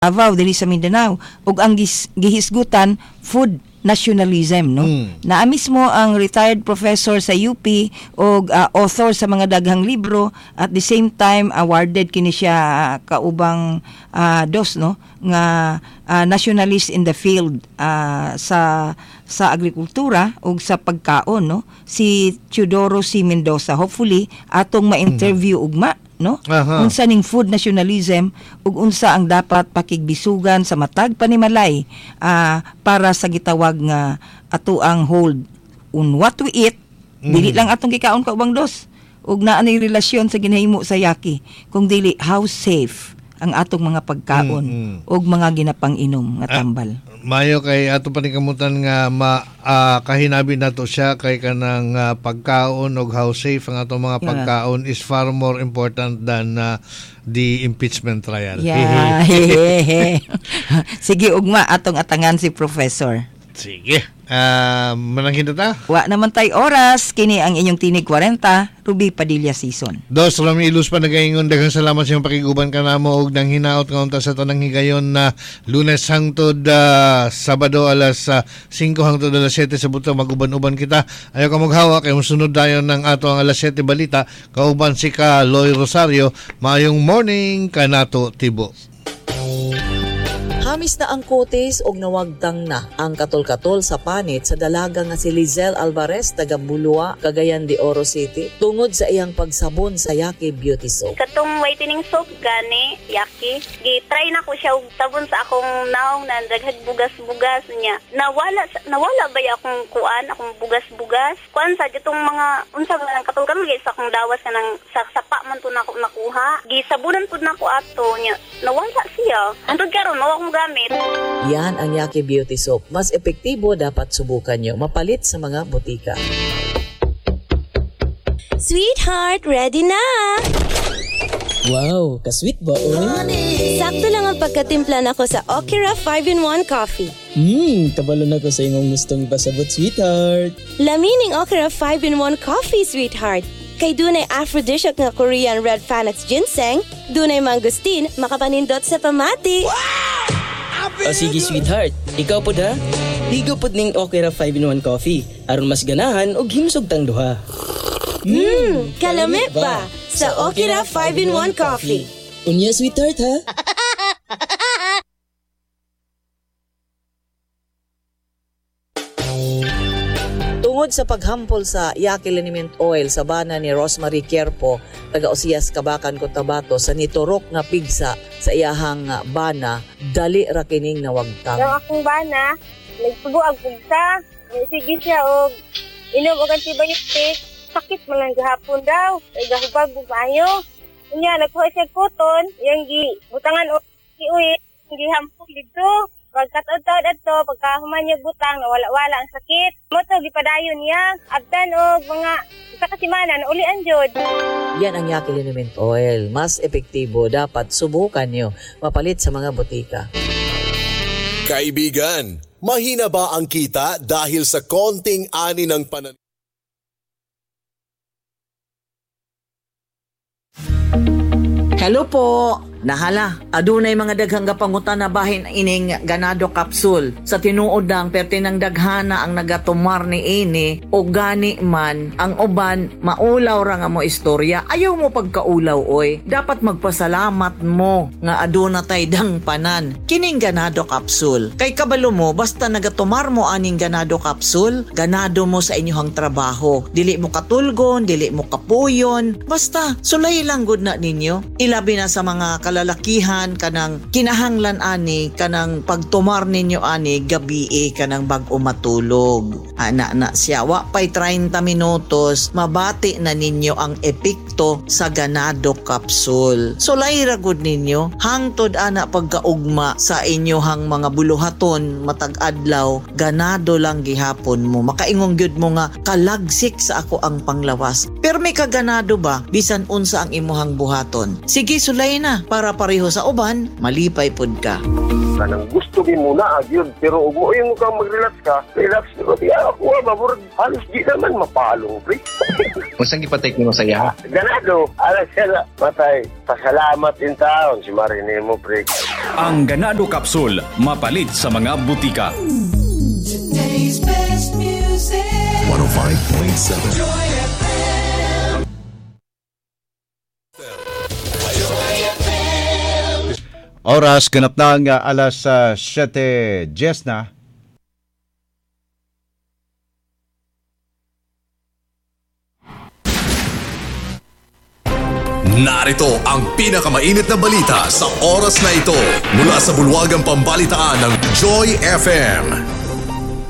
Davao dili sa Mindanao ug ang gihisgutan food nationalism, no? Naa mismo ang retired professor sa UP o author sa mga daghang libro, at the same time awarded kini siya kaubang dos, no, nga nationalist in the field sa agrikultura ug sa pagkaon, no, si Teodoro C. Mendoza. Hopefully atong ma-interview ugma, no, unsa ning food nationalism ug unsa ang dapat pakigbisugan sa matag panimalay para sa gitawag nga ato ang hold on what we eat, dili lang atong gikaon ka ubang dos ug naa ni relasyon sa ginahimo sa yaki, kung dili how safe ang atong mga pagkaon ug mga ginapang-inom nga tambal. Mayo kay ato panikamutan nga kahinabi nato siya kay kanang pagkaon ug how safe ang atong mga pagkaon is far more important than the impeachment trial. Yeah. Sige ugma atong atangan si Professor. Sige. Manangkin ta? Wa naman tay oras, kini ang inyong Tinig 40, Ruby Padilla Season. Dos, Rami Ilus pa nagaingon, daghang salamat sa iyong pakiguban ka namo og nang hinaot nga unta sa tanang higayon na Lunes hangtod Sabado alas 5 hangtod alas 7 sa buto maguban-uban kita. Ayaw ka maghawa kay mosunod dayon ng ato ang alas 7 balita kauban si ka Loy Rosario. Maayong morning kanato Tibo. Hamis na ang kutis og nawagtang na ang katol-katol sa panit sa dalaga nga si Lizelle Alvarez taga Bulua, Cagayan de Oro City tungod sa iyang pagsabon sa Yaki Beauty Soap. Katong whitening soap gani Yaki, gi-try na ko siya og sabon sa akong naong na daghag bugas-bugas niya. Nawala ba akong akong bugas-bugas? Kuan sa gitong mga unsa man katol-katol sa akong dawas kanang sa sapa man to nako nakuha. Gisabunan pud nako ato niya. Nawala siya. Antod karon mao akong gamit. Yan ang Yaki Beauty Soap. Mas epektibo, dapat subukan nyo. Mapalit sa mga butika. Sweetheart, ready na! Wow, ka-sweet ba, oy? Sakto lang ang pagkatimpla nako sa Okira 5-in-1 Coffee. Kabalo na ko sa imong gustong ipasabot, sweetheart. Lamining Okira 5-in-1 Coffee, sweetheart. Kay dunay aphrodisiac nga Korean red Panax ginseng, dunay mangustin, makapanindot sa pamati. Wow! Sige, sweetheart. Ikaw po da? Ligo po ning Okira 5-in-1 Coffee aron mas ganahan og himsog tang duha. Kalamit ba sa Okira 5-in-1 Coffee? Unya, sweetheart, ha? Tungod sa paghampol sa Yaki Liniment Oil sa bana ni Rosemary Quierpo, taga Osias, Kabakan, Cotabato, sa niturok nga pigsa sa iyahang bana, dali ra kining nawagtang. Ang akong bana, nagsubo ang pugsa, sige siya og inom og antibiotic, sakit man lang gahapon daw, ay gahubag bumayo. Unya nagkuha siya koton, yang butangan og iuwi, gihampol dito. Pagkataod-taod ato, pagkahuman niya butang, nawala-wala ang sakit. Moto, gipadayon niya. Abdan o mga isa kasimanan, ulian jod. Yan ang Yaki Liniment Oil. Mas epektibo, dapat subukan nyo. Mapalit sa mga butika. Kaibigan, mahina ba ang kita dahil sa konting ani ng panan? Hello po! Nahala, adunay mga daghang gapangutan na bahin ining ganado capsule. Sa tinuod ng pertinang daghana ang nagatumar ni ini o gani man ang uban maulaw ra nga mo istorya. Ayaw mo pagkaulaw oy. Dapat magpasalamat mo nga aduna tay dang panan. Kining ganado capsule. Kay kabalo mo basta nagatumar mo aning ganado capsule, ganado mo sa inyong trabaho. Dili mo katulgon, dili mo kapuyon. Basta sulay lang gud na ninyo. Ilabi na sa mga kalalakihan kanang kinahanglan ani kanang pagtumar ninyo ani gabi kanang bag-o matulog. Ana na siya wa pay 30 minutos mabati na ninyo ang epekto sa ganado capsule. So layra gud ninyo hangtod ana pagkaugma sa inyohang mga buluhaton matag adlaw ganado lang gihapon mo. Makaingong gyud mo nga kalagsik sa ako ang panglawas. Pero may kaganado ba bisan unsa ang imuhang buhaton? Sige sulay na para pareho sa uban, malipay pod ka. Kanang gusto din muna yun, pero ug mo yung kang mag-relax ka, relax pero di ako mabur halos di naman mapalong, pre. Unsang ipatake nimo sa iya? Ganado, ala sila matay. Pasalamat in taon si Marinel mo, pre. Ang Ganado Capsule, mapalit sa mga butika. Today's best music. 105.7 Oras ganap na ang alas 7:10 na. Narito ang pinakamainit na balita sa oras na ito mula sa bulwagang pambalitaan ng Joy FM.